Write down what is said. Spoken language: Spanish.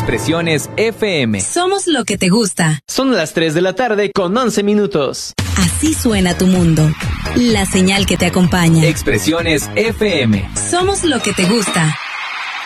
Expresiones FM. Somos lo que te gusta. Son las 3 de la tarde con 11 minutos. Así suena tu mundo. La señal que te acompaña. Expresiones FM. Somos lo que te gusta.